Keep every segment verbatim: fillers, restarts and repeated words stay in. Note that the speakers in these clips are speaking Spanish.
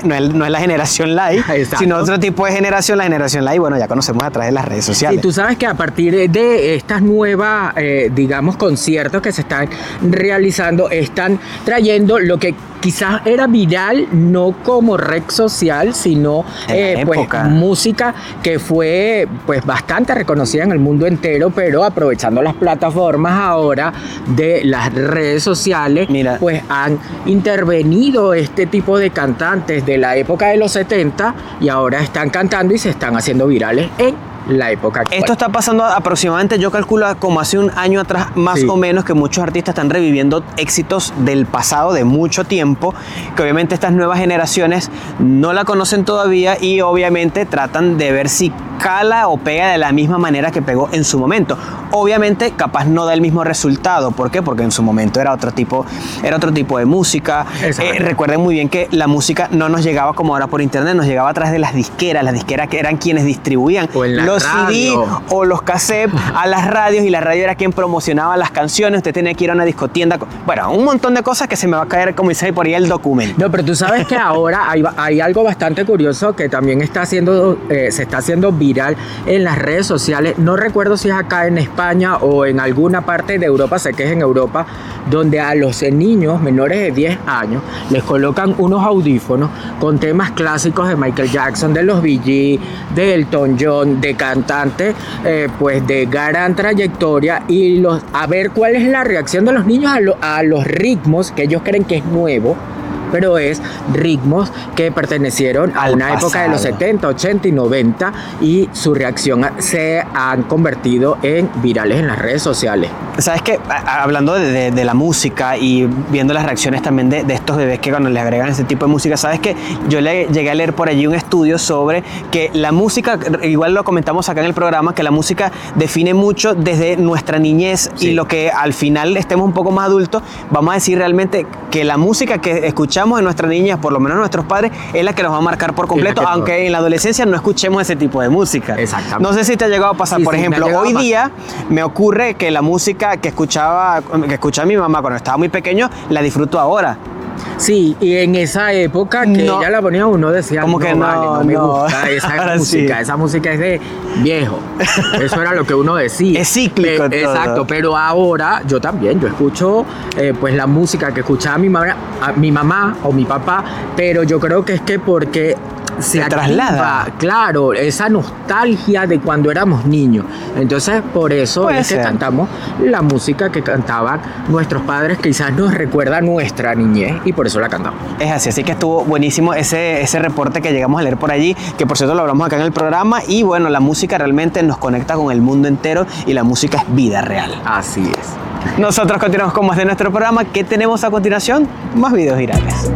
no es, no es la generación Lai, sino otro tipo de generación. La generación Lai, bueno, ya conocemos a través de las redes sociales. Y tú sabes que a partir de estas nuevas, eh, digamos, conciertos que se están realizando, están trayendo lo que quizás era viral, no como red social, sino eh, pues música que fue pues bastante reconocida en el mundo entero, pero aprovechando las plataformas ahora de las redes sociales, Mira. pues han intervenido este tipo de cantantes de la época de los setenta y ahora están cantando y se están haciendo virales en la época actual. Esto está pasando aproximadamente, yo calculo, como hace un año atrás, más sí. o menos, que muchos artistas están reviviendo éxitos del pasado de mucho tiempo, que obviamente estas nuevas generaciones no la conocen todavía y obviamente tratan de ver si cala o pega de la misma manera que pegó en su momento. Obviamente, capaz no da el mismo resultado. ¿Por qué? Porque en su momento era otro tipo, era otro tipo de música. Eh, recuerden muy bien que la música no nos llegaba como ahora por internet, nos llegaba a través de las disqueras, las disqueras que eran quienes distribuían los C D o los cassettes a las radios, y la radio era quien promocionaba las canciones. Usted tenía que ir a una discotienda. Bueno, un montón de cosas que se me va a caer, como dice por ahí, el documento. No, pero tú sabes que ahora hay, hay algo bastante curioso que también está haciendo, eh, se está haciendo viral en las redes sociales. No recuerdo si es acá en España o en alguna parte de Europa, sé que es en Europa, donde a los niños menores de diez años les colocan unos audífonos con temas clásicos de Michael Jackson, de los Bee Gees, de Elton John, de cantantes eh, pues de gran trayectoria, y los, a ver cuál es la reacción de los niños a, lo, a los ritmos que ellos creen que es nuevo, pero es ritmos que pertenecieron a una pasado. época de los setenta, ochenta y noventa, y su reacción se han convertido en virales en las redes sociales. ¿Sabes qué? Hablando de, de, de la música y viendo las reacciones también de, de estos bebés que cuando les agregan ese tipo de música, ¿sabes qué? Yo le llegué a leer por allí un estudio sobre que la música, igual lo comentamos acá en el programa, que la música define mucho desde nuestra niñez, sí. y lo que al final estemos un poco más adultos, vamos a decir realmente que la música que escuchamos en nuestra niñez, por lo menos nuestros padres, es la que nos va a marcar por completo, aunque en la adolescencia no escuchemos ese tipo de música. Exactamente. No sé si te ha llegado a pasar, sí, por sí, ejemplo, hoy día me ocurre que la música que escuchaba, que escuchaba mi mamá cuando estaba muy pequeño, la disfruto ahora. Sí, y en esa época que no. ella la ponía, uno decía, como que no, no, vale, no me no. gusta esa música, sí. esa música es de viejo. Eso era lo que uno decía. Es cíclico. Pe- todo. Exacto, pero ahora yo también, yo escucho eh, pues la música que escuchaba mi mamá, a mi mamá o mi papá, pero yo creo que es que porque se activa, traslada. Claro, esa nostalgia de cuando éramos niños. Entonces, por eso Puede es ser. que cantamos la música que cantaban nuestros padres, quizás nos recuerda nuestra niñez y por eso la cantamos. Es así, así que estuvo buenísimo ese, ese reporte que llegamos a leer por allí, que por cierto lo hablamos acá en el programa, y bueno, la música realmente nos conecta con el mundo entero y la música es vida real. Así es. Nosotros continuamos con más de nuestro programa. ¿Qué tenemos a continuación? Más videos virales.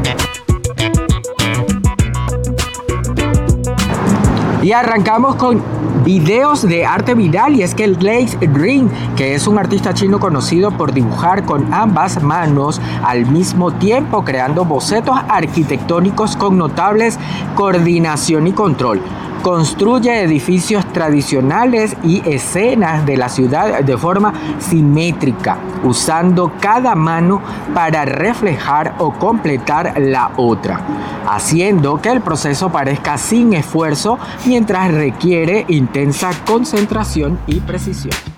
Y arrancamos con videos de arte viral, y es que el Glaze Ring, que es un artista chino conocido por dibujar con ambas manos al mismo tiempo, creando bocetos arquitectónicos con notables coordinación y control. Construye edificios tradicionales y escenas de la ciudad de forma simétrica, usando cada mano para reflejar o completar la otra, haciendo que el proceso parezca sin esfuerzo mientras requiere intensa concentración y precisión.